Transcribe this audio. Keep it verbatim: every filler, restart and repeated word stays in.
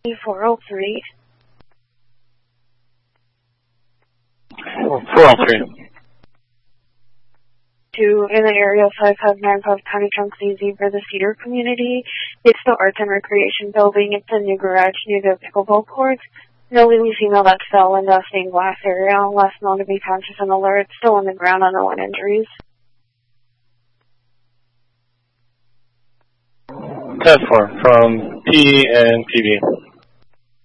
four oh three. four oh three. To in the area of five five nine five County Trunk Z Z for the Cedar community. It's the Arts and Recreation building. It's a new garage near the pickleball courts. No living female that fell in the stained glass area. Last known to be conscious and alert. Still on the ground, unknown injuries. ten four from P and P B.